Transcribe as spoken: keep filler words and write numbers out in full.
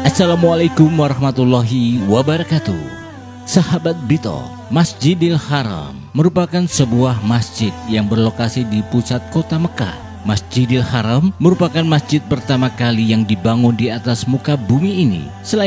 Assalamualaikum warahmatullahi wabarakatuh. Sahabat Bito, Masjidil Haram merupakan sebuah masjid yang berlokasi di pusat kota Mekah. Masjidil Haram merupakan masjid pertama kali yang dibangun di atas muka bumi ini. Selain